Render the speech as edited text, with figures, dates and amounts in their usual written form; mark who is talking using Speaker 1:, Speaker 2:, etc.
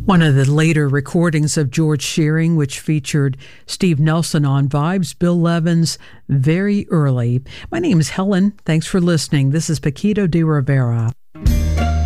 Speaker 1: One of the later recordings of George Shearing, which featured Steve Nelson on vibes, Bill Levin's Very Early. My name is Helen. Thanks for listening. This is Paquito de Rivera.